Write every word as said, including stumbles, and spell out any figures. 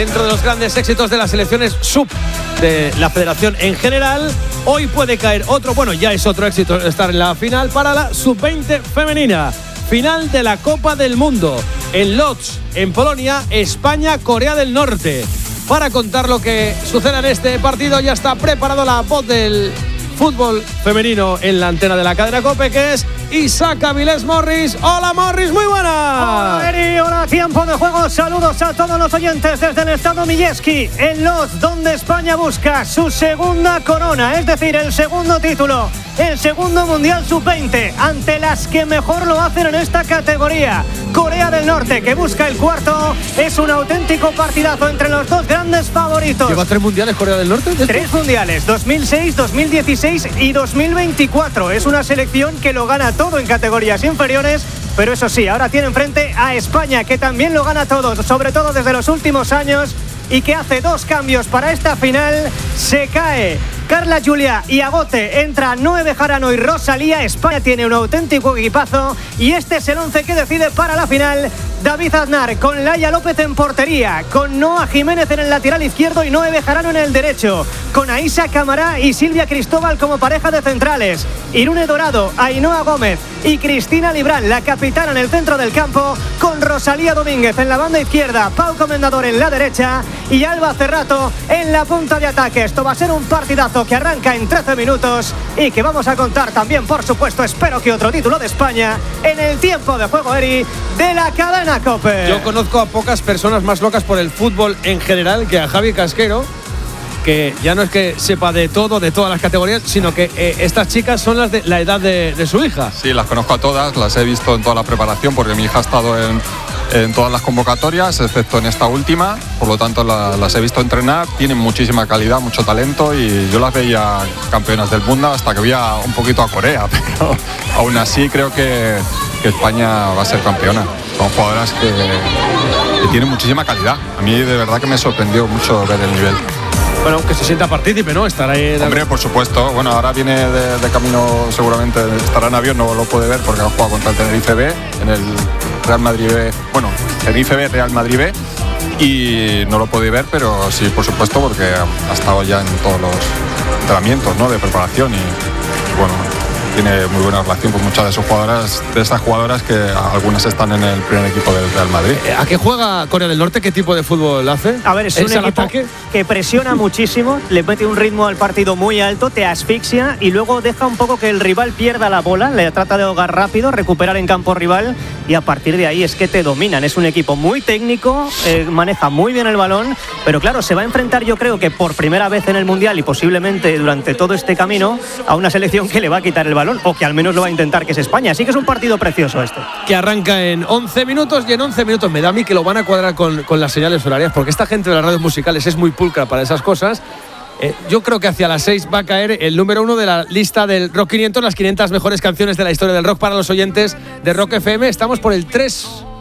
dentro de los grandes éxitos de las selecciones sub de la federación en general. Hoy puede caer otro, bueno, ya es otro éxito estar en la final para la sub veinte femenina. Final de la Copa del Mundo en Łódź, en Polonia, España, Corea del Norte. Para contar lo que sucede en este partido ya está preparado la voz del fútbol femenino en la antena de la cadena COPE, que es Isaac Avilés Morris. Hola Morris, muy buena. Hola Eri, hola, tiempo de juego. Saludos a todos los oyentes desde el estado Milleski, en Łódź, donde España busca su segunda corona, es decir, el segundo título, el segundo Mundial sub veinte, ante las que mejor lo hacen en esta categoría. Corea del Norte, que busca el cuarto. Es un auténtico partidazo entre los dos grandes favoritos. ¿Lleva tres mundiales Corea del Norte? Tres mundiales, dos mil seis, dos mil dieciséis y dos mil veinticuatro. Es una selección que lo gana todo en categorías inferiores, pero eso sí, ahora tiene enfrente a España, que también lo gana todo, sobre todo desde los últimos años, y que hace dos cambios para esta final. Se cae Carla Julia y Agote, entra Noé Bejarano y Rosalía. España tiene un auténtico equipazo y este es el once que decide para la final. David Aznar con Laia López en portería, con Noa Jiménez en el lateral izquierdo y Noé Bejarano en el derecho, con Aisha Camará y Silvia Cristóbal como pareja de centrales, Irune Dorado, Ainhoa Gómez y Cristina Librán, la capitana, en el centro del campo, con Rosalía Domínguez en la banda izquierda, Pau Comendador en la derecha y Alba Cerrato en la punta de ataque. Esto va a ser un partidazo que arranca en trece minutos y que vamos a contar también, por supuesto, espero que otro título de España en el tiempo de juego, Eri, de la cadena COPE. Yo conozco a pocas personas más locas por el fútbol en general que a Javi Casquero, que ya no es que sepa de todo, de todas las categorías, sino que eh, estas chicas son las de la edad de, de su hija. Sí, las conozco a todas, las he visto en toda la preparación porque mi hija ha estado en, en todas las convocatorias, excepto en esta última, por lo tanto la, las he visto entrenar, tienen muchísima calidad, mucho talento y yo las veía campeonas del mundo hasta que veía un poquito a Corea, pero aún así creo que, que España va a ser campeona. Son jugadoras que, que tienen muchísima calidad. A mí de verdad que me sorprendió mucho ver el nivel. Bueno, que se sienta partícipe, ¿no? Estará ahí. Hombre, por supuesto. Bueno, ahora viene de, de camino, seguramente estará en avión, no lo puede ver porque ha jugado contra el Tenerife B, en el Real Madrid B. Bueno, Tenerife B, Real Madrid B. Y no lo puede ver, pero sí, por supuesto, porque ha estado ya en todos los entrenamientos, ¿no?, de preparación y, bueno, tiene muy buena relación con muchas de sus jugadoras, de esas jugadoras que algunas están en el primer equipo del Real Madrid. ¿A qué juega Corea del Norte? ¿Qué tipo de fútbol hace? A ver, es, ¿Es un equipo ataque? que presiona muchísimo, le mete un ritmo al partido muy alto, te asfixia y luego deja un poco que el rival pierda la bola, le trata de ahogar rápido, recuperar en campo rival y a partir de ahí es que te dominan. Es un equipo muy técnico, eh, maneja muy bien el balón, pero claro, se va a enfrentar, yo creo que por primera vez en el Mundial y posiblemente durante todo este camino, a una selección que le va a quitar el balón, o que al menos lo va a intentar, que es España. Así que es un partido precioso este. Que arranca en once minutos y en once minutos me da a mí que lo van a cuadrar con, con las señales horarias, porque esta gente de las radios musicales es muy pulcra para esas cosas. Eh, yo creo que hacia las seis va a caer el número uno de la lista del Rock quinientos, las quinientas mejores canciones de la historia del rock para los oyentes de Rock F M. Estamos por el tres